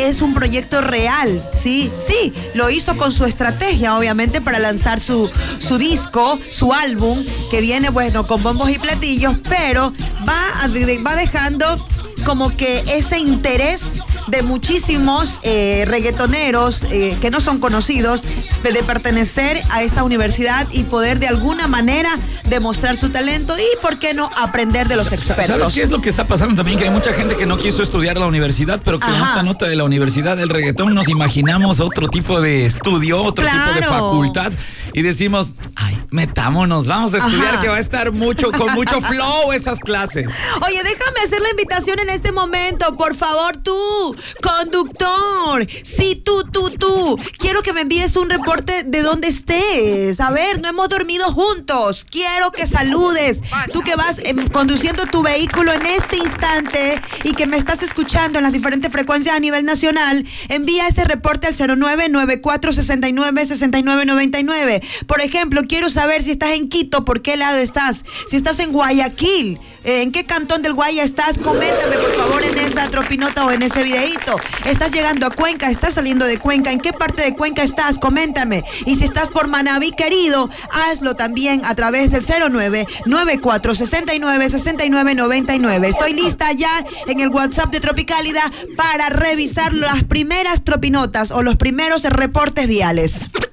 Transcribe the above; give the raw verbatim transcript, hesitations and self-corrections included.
es un proyecto real, ¿sí? Sí, lo hizo con su estrategia, obviamente, para lanzar su, su disco, su álbum, que viene, bueno, con bombos y platillos, pero va, a, va dejando como que ese interés de muchísimos eh, reggaetoneros eh, que no son conocidos de, de pertenecer a esta universidad y poder de alguna manera demostrar su talento y, ¿por qué no, aprender de los expertos? ¿Sabes qué es lo que está pasando también? Que hay mucha gente que no quiso estudiar a la universidad, pero que con esta nota de la universidad del reggaetón nos imaginamos otro tipo de estudio, otro claro. tipo de facultad y decimos, ay, metámonos, vamos a estudiar. Ajá. Que va a estar mucho, con mucho flow esas clases. Oye, déjame hacer la invitación en este momento, por favor, tú, conductor. Sí, tú, tú, tú. Quiero que me envíes un reporte de dónde estés. A ver, no hemos dormido juntos. Quiero que saludes. Tú que vas eh, conduciendo tu vehículo en este instante y que me estás escuchando en las diferentes frecuencias a nivel nacional, envía ese reporte al cero nueve nueve cuatro seis nueve seis nueve nueve nueve. Por ejemplo, quiero saber si estás en Quito, ¿por qué lado estás? Si estás en Guayaquil, eh, ¿en qué cantón del Guaya estás? Coméntame, por favor, en esa tropinota o en ese videíto. ¿Estás llegando a Cuenca? ¿Estás saliendo de Cuenca? ¿En qué parte de Cuenca estás? Coméntame. Y si estás por Manabí, querido, hazlo también a través del cero nueve nueve cuatro seis nueve seis nueve nueve nueve. Estoy lista ya en el WhatsApp de Tropicálida para revisar las primeras tropinotas o los primeros reportes viales.